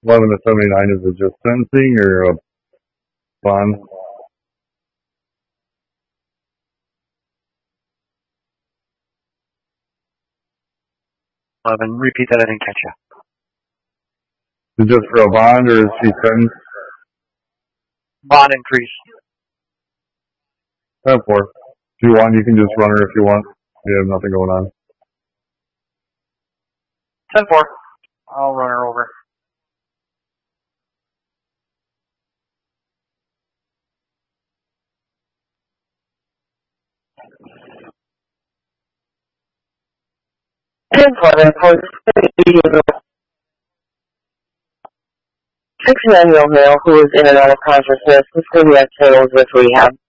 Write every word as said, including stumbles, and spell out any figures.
eleven to seventy-nine, is it just sentencing or a bond? eleven, repeat that, I didn't catch you. Is it just for a bond or is she sentenced? Bond increase. ten four. If you want, you can just run her if you want. You have nothing going on. ten four. I'll run her over. ten four, six-year-old male who was in and out of consciousness with cardiac fails with rehab.